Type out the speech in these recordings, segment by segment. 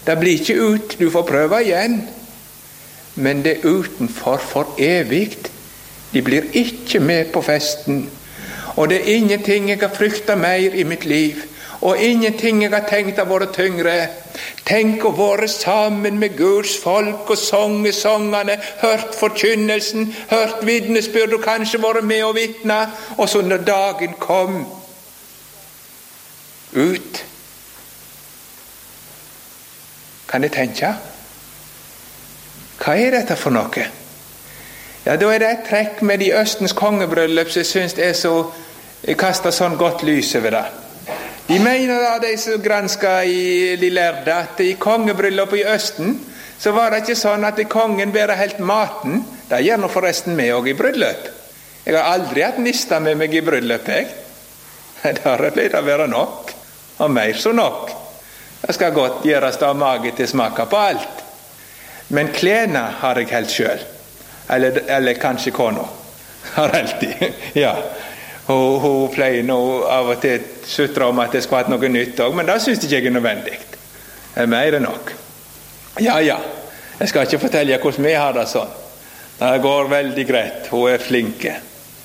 Det blir ikke ut, du får prøve igjen. Men det utenfor for evigt. De blir ikke med på festen. Og det ingenting jeg har fryktet mer i mitt liv. Og ingenting jeg har tenkt har vært tyngre. Tenk å være sammen med Guds folk og songe sangene, hørt forkynnelsen, hørt vitnesbyrd og kanskje vært med og vitne. Og så når dagen kom ut, kan jeg tenke, hva er dette for noe? Ja, da er det et trekk med de Østens kongebryllup som jeg synes er så kastet sånn godt lys over det. De mener da, de som gransker de lærde, at i kongebryllup i Østen så var det ikke sånn at kongen bare helt maten. Det gjør nå forresten meg også i bryllup. Jeg har aldri hatt nista med meg i bryllup, jeg. Det har blitt å være nok, og mer så nok. Det skal godt gjøres av mage til smaka på alt. Men klærne har jeg helt selv. Eller kanskje kona. Har alltid, ja. Hun pleier nå av og til sutre om at det skal ha noe nytt også, men det synes jeg ikke er nødvendig. Det er mer enn nok. Ja. Jeg skal ikke fortelle hvordan vi har det sånn. Det går veldig greit. Hun er flinke.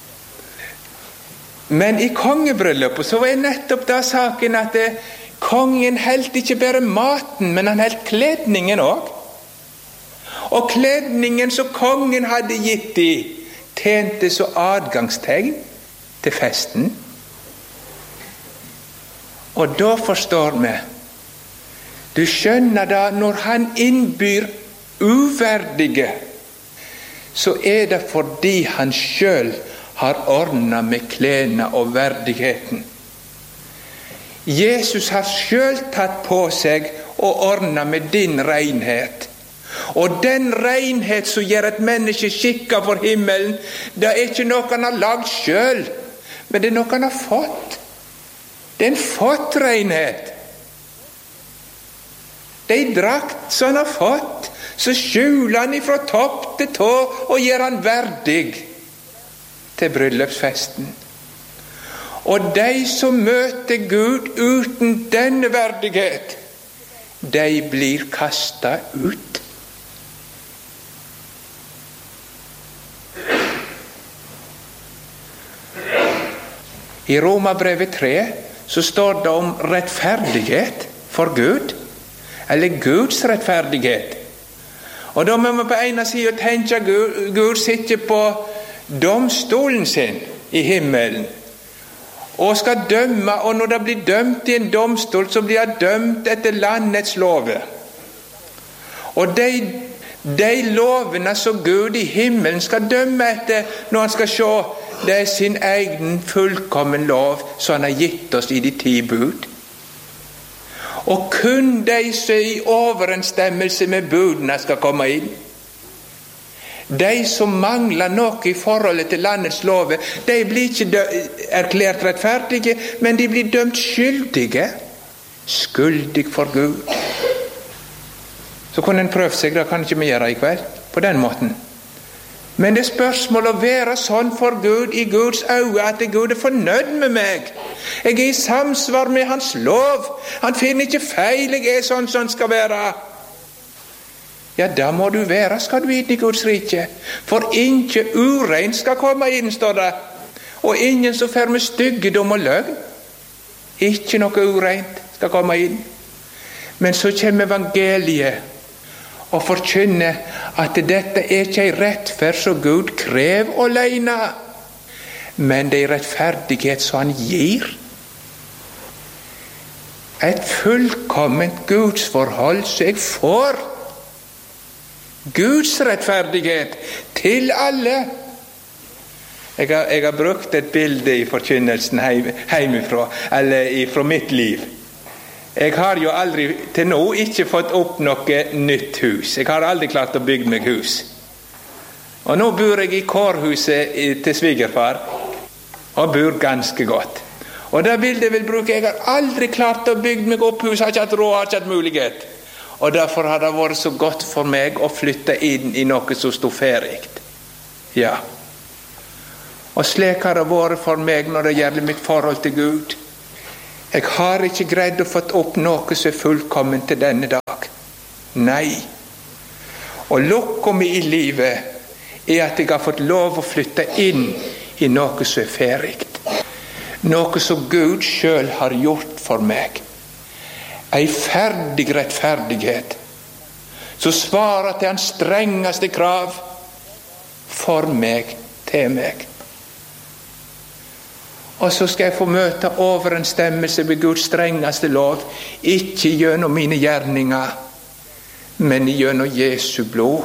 Men i kongebryllupet så var nettopp da saken at kongen helt ikke bare maten, men han helt kledningen også. Og kledningen som kongen hadde gitt i, tjente så adgangstegn til festen. Og da forstår vi, du skjønner da, når han innbyr uverdige, så er det fordi han selv har ordnet med klærne og verdigheten. Jesus har selv tatt på seg og ordnet med din renhet. Og den renhet som gjør et menneske skikket for himmelen, det er ikke noe han har lagd selv, men det er noe han har fått. Det er en fått renhet. Det er en drakt som han har fått, så skjuler han ifra topp til tå og gjør han verdig til bryllupsfesten. Og de som møter Gud uten denne verdighet, de blir kastet ut. I Romerbrevet 3 så står det om rettferdighet for Gud, eller Guds rettferdighet. Og da må vi på ene siden tenke at Gud sitter på domstolen sin i himmelen og skal dømme, og når det blir dømt i en domstol så blir det dømt etter landets lover. Og de lovene som Gud i himmelen skal dømme etter når han skal se, det er sin egen fullkommen lov som han har gitt oss i de 10 bud. Og kun de som i overensstemmelse med budene skal komme inn. De som mangler noe i forholdet til landets lover, de blir ikke erklært rettferdige, men de blir dømt skyldige. Skyldig for Gud. Så kunne en prøve seg, det kan ikke vi gjøre i kveld, på den måten. Men det er spørsmål å være sånn for Gud i Guds øyne at Gud er fornøyd med meg. Jeg er i samsvar med hans lov. Han finner ikke feil, jeg er sånn som han skal være. Ja, da må du være, skal du inn i Guds rike. For ikke urein skal komme inn, står det. Og ingen som fer med styggedom og løgn. Ikke noe ureint skal komme inn. Men så kommer evangeliet og forkynner at dette er ikke en rettferd som Gud krever alene, men det er rettferdighet som han gir. Et fullkomment gudsforhold som jeg får. Guds rettferdighet til alle. Jeg har brukt et bilde i forkynnelsen hjemmefra, eller fra mitt liv. Jeg har jo aldri til nå ikke fått opp noe nytt hus. Jeg har aldri klart å bygge meg hus. Og nå bor jeg i kårhuset til svigerfar, og bor ganske godt. Og det bildet jeg vil bruke, jeg har aldri klart å bygge meg opp hus, har ikke hatt råd, har ikke hatt mulighet. Og derfor har det vært så godt for meg å flytte inn i noe som stod ferdig. Ja. Og slik har det vært for meg når det gjelder mitt forhold til Gud. Jeg har ikke greid å få opp noe som er fullkomment til denne dag. Nei. Og lukka mi i livet at jeg har fått lov å flytte inn i noe som ferdig. Noe som Gud selv har gjort for meg. Ei ferdig rettferdighet som svarer til hans strengeste krav for meg, til meg. Og så skal jeg få møte overensstemmelse med Guds strengeste lov, ikke gjennom mine gjerninger, men gjennom Jesu blod.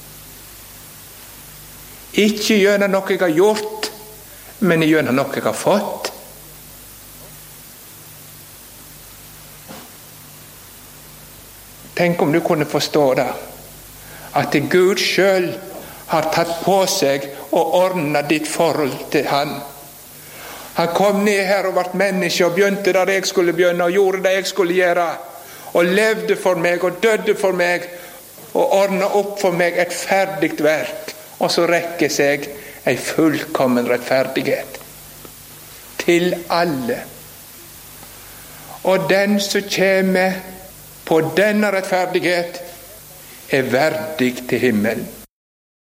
Ikke gjennom noe jeg har gjort, men gjennom noe jeg har fått. Tenk om du kunne forstå det, at Gud selv har tatt på seg og ordnet ditt forhold til han. Han kom ned her og ble menneske og begynte der jeg skulle begynne og gjorde det jeg skulle gjøre, og levde for meg og døde for meg og ordnet opp for meg et ferdig verk, og så rekker seg en fullkommen rettferdighet til alle. Og den som kommer på denne rettferdighet er verdig til himmelen.